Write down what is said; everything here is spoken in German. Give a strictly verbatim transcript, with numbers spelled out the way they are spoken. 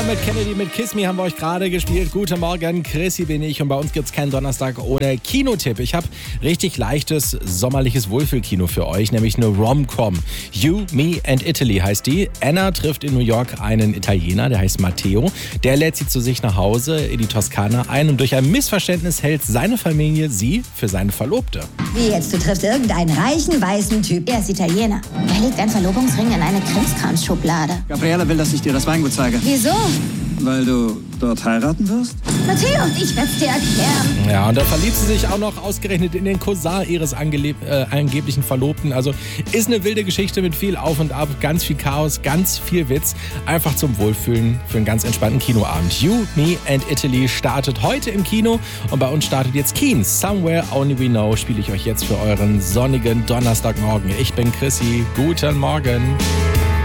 Dermot Kennedy mit Kiss Me haben wir euch gerade gespielt. Guten Morgen, Chrissy bin ich und bei uns gibt's keinen Donnerstag ohne Kinotipp. Ich habe richtig leichtes, sommerliches Wohlfühlkino für euch, nämlich eine Rom-Com. You, Me and Italy heißt die. Anna trifft in New York einen Italiener, der heißt Matteo. Der lädt sie zu sich nach Hause in die Toskana ein und durch ein Missverständnis hält seine Familie sie für seine Verlobte. Wie jetzt, du triffst irgendeinen reichen, weißen Typ. Er ist Italiener. Er legt einen Verlobungsring in eine Krimskramsschublade. Gabriella will, dass ich dir das Weingut zeige. Wieso? Weil du dort heiraten wirst? Matteo, ich werd's dir erklären. Ja, und da verliebt sie sich auch noch ausgerechnet in den Cousin ihres angeleb- äh, angeblichen Verlobten. Also ist eine wilde Geschichte mit viel Auf und Ab, ganz viel Chaos, ganz viel Witz. Einfach zum Wohlfühlen für einen ganz entspannten Kinoabend. You, Me and Italy startet heute im Kino und bei uns startet jetzt Keens. Somewhere Only We Know spiele ich euch jetzt für euren sonnigen Donnerstagmorgen. Ich bin Chrissy. Guten Morgen.